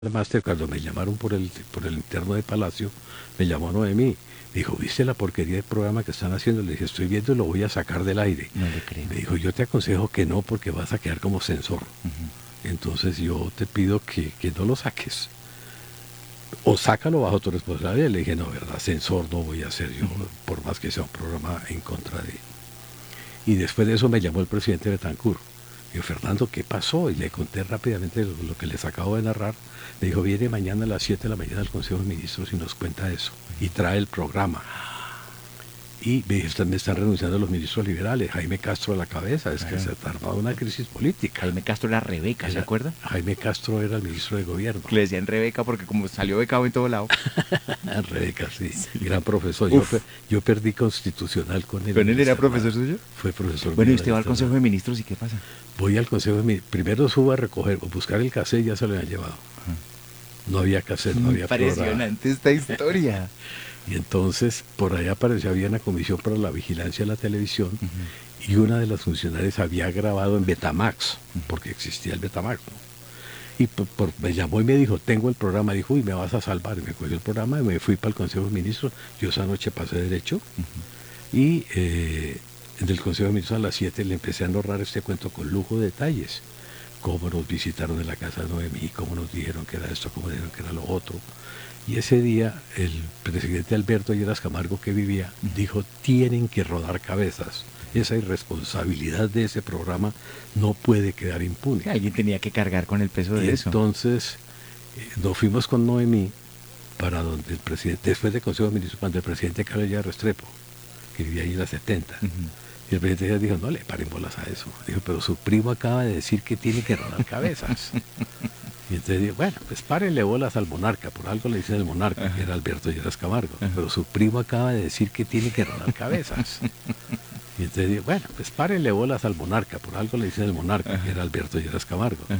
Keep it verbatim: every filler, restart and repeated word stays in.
el máster, cuando me llamaron por el, por el interno de Palacio, me llamó Noemí. Me dijo, ¿viste la porquería de programa que están haciendo? Le dije, estoy viendo y lo voy a sacar del aire. No le creo. Me dijo, yo te aconsejo que no, porque vas a quedar como censor. Uh-huh. Entonces yo te pido que, que no lo saques. O sácalo bajo tu responsabilidad. Le dije, no, verdad, censor no voy a ser yo, uh-huh. por más que sea un programa en contra de... Y después de eso me llamó el presidente Betancur. Me dijo, Fernando, ¿qué pasó? Y le conté rápidamente lo, lo que les acabo de narrar. Me dijo, viene mañana a las siete de la mañana al Consejo de Ministros y nos cuenta eso. Y trae el programa. Y me, dijo, me están renunciando los ministros liberales. Jaime Castro a la cabeza. Es claro. que se ha armado una crisis política. Jaime Castro era Rebeca, ¿se acuerda? Jaime Castro era el ministro de gobierno. Le decían Rebeca porque como salió becado en todo lado. Rebeca, sí. sí. Gran profesor. Yo, yo perdí constitucional con él. ¿Con él era profesor suyo? Fue profesor. Bueno, ¿y usted va al Consejo de Ministros y qué pasa? Voy al Consejo de Ministros. Primero subo a recoger, a buscar el cassette, ya se lo habían llevado. No había cassette, no había programa. Impresionante esta historia. Y entonces por allá apareció, había una comisión para la vigilancia de la televisión, uh-huh. y una de las funcionarias había grabado en Betamax, uh-huh. porque existía el Betamax, ¿no? Y por, por, me llamó y me dijo, tengo el programa, dijo, uy, me vas a salvar. Y me cogió el programa y me fui para el Consejo de Ministros. Yo esa noche pasé derecho, uh-huh. y eh, en el Consejo de Ministros a las siete le empecé a narrar este cuento con lujo de detalles. Cómo nos visitaron en la casa de Noemí, cómo nos dijeron que era esto, cómo dijeron que era lo otro. Y ese día el presidente Alberto Lleras Camargo, que vivía, dijo, tienen que rodar cabezas. Esa irresponsabilidad de ese programa no puede quedar impune. Alguien tenía que cargar con el peso de y eso. Entonces eh, nos fuimos con Noemí para donde el presidente, después del Consejo de Ministros, cuando el presidente Carlos Lleras Restrepo, que vivía ahí en la setenta, uh-huh. y el presidente dijo, no le paren bolas a eso. Dijo, pero su primo acaba de decir que tiene que rodar cabezas. Y entonces dijo, bueno, pues párenle bolas al monarca, por algo le dicen el monarca, uh-huh. que era Alberto Lleras Camargo, uh-huh. pero su primo acaba de decir que tiene que rodar cabezas. Y entonces dijo, bueno, pues párenle bolas al monarca, por algo le dicen el monarca, uh-huh. que era Alberto Lleras Camargo, uh-huh.